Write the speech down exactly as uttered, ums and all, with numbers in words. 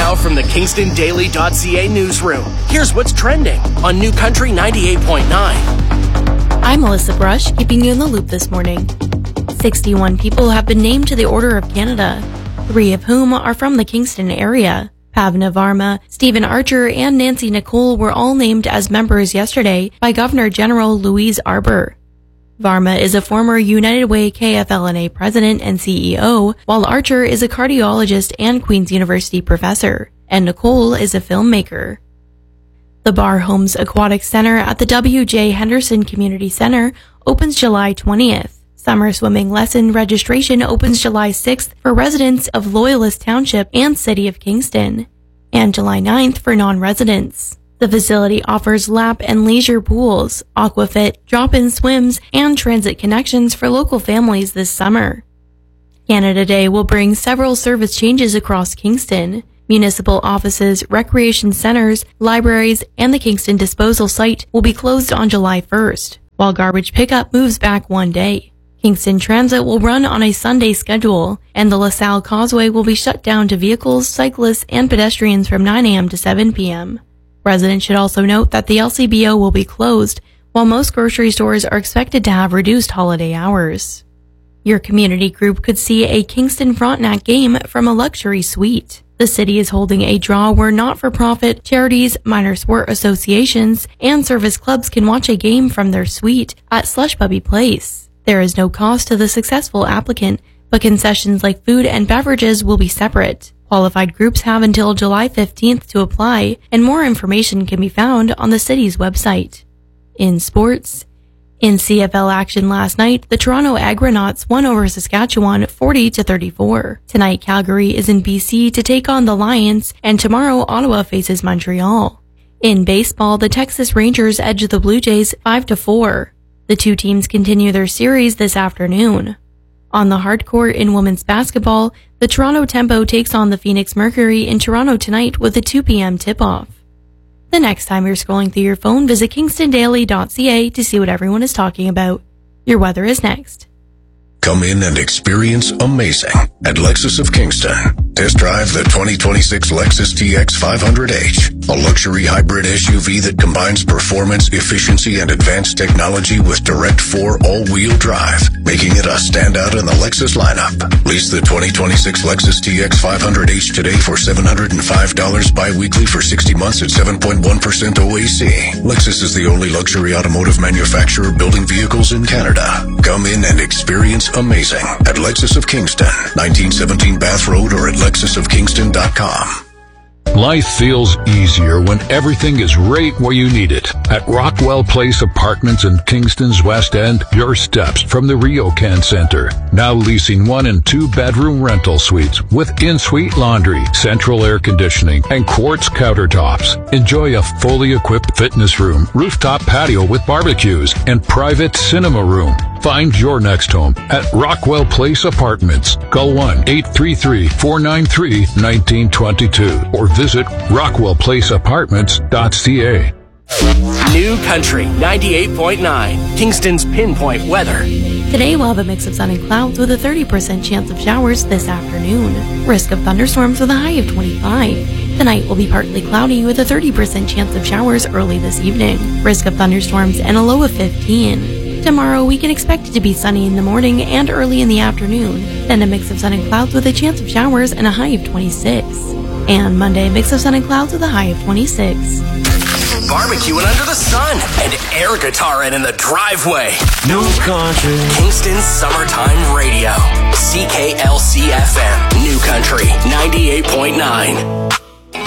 Now from the Kingston Daily dot C A newsroom, here's what's trending on New Country ninety-eight point nine. I'm Melissa Brush, keeping you in the loop this morning. sixty-one people have been named to the Order of Canada, three of whom are from the Kingston area. Pavna Varma, Stephen Archer, and Nancy Nicole were all named as members yesterday by Governor General Louise Arbour. Varma is a former United Way K F L N A president and C E O, while Archer is a cardiologist and Queen's University professor, and Nicole is a filmmaker. The Bar Homes Aquatic Center at the W J Henderson Community Center opens July twentieth. Summer swimming lesson registration opens July sixth for residents of Loyalist Township and City of Kingston, and July ninth for non-residents. The facility offers lap and leisure pools, aquafit, drop-in swims, and transit connections for local families this summer. Canada Day will bring several service changes across Kingston. Municipal offices, recreation centers, libraries, and the Kingston disposal site will be closed on July first, while garbage pickup moves back one day. Kingston Transit will run on a Sunday schedule, and the LaSalle Causeway will be shut down to vehicles, cyclists, and pedestrians from nine a.m. to seven p.m. Residents should also note that the L C B O will be closed, while most grocery stores are expected to have reduced holiday hours. Your community group could see a Kingston Frontenac game from a luxury suite. The city is holding a draw where not-for-profit, charities, minor sport associations, and service clubs can watch a game from their suite at Slush Puppy Place. There is no cost to the successful applicant, but concessions like food and beverages will be separate. Qualified groups have until July fifteenth to apply, and more information can be found on the city's website. In sports, in C F L action last night, the Toronto Agronauts won over Saskatchewan forty to thirty-four. Tonight, Calgary is in B C to take on the Lions, and tomorrow, Ottawa faces Montreal. In baseball, the Texas Rangers edge the Blue Jays five to four. The two teams continue their series this afternoon. On the hard court in women's basketball, the Toronto Tempo takes on the Phoenix Mercury in Toronto tonight with a two p.m. tip-off. The next time you're scrolling through your phone, visit Kingston Daily dot C A to see what everyone is talking about. Your weather is next. Come in and experience amazing at Lexus of Kingston. Test drive the twenty twenty-six Lexus T X five hundred H, a luxury hybrid S U V that combines performance, efficiency, and advanced technology with direct four all-wheel drive, making it a standout in the Lexus lineup. Lease the twenty twenty-six Lexus T X five hundred H today for seven hundred five dollars bi-weekly for sixty months at seven point one percent O A C. Lexus is the only luxury automotive manufacturer building vehicles in Canada. Come in and experience amazing at Lexus of Kingston, nineteen seventeen Bath Road, or at lexus of kingston dot com. Life feels easier when everything is right where you need it. At Rockwell Place Apartments in Kingston's West End, your steps from the RioCan Center. Now leasing one and two bedroom rental suites with in-suite laundry, central air conditioning, and quartz countertops. Enjoy a fully equipped fitness room, rooftop patio with barbecues, and private cinema room. Find your next home at Rockwell Place Apartments. Call one eight three three, four nine three, one nine two two or visit rockwell place apartments dot c a. New Country ninety-eight point nine, Kingston's pinpoint weather. Today we'll have a mix of sun and clouds with a thirty percent chance of showers this afternoon. Risk of thunderstorms with a high of twenty-five. Tonight will be partly cloudy with a thirty percent chance of showers early this evening. Risk of thunderstorms and a low of fifteen. Tomorrow we can expect it to be sunny in the morning and early in the afternoon, then a mix of sun and clouds with a chance of showers and a high of twenty-six. And Monday, a mix of sun and clouds with a high of twenty-six. Barbecuing under the sun and air guitaring in the driveway. New Country. Kingston's Summertime Radio. C K L C F M. New Country ninety-eight point nine.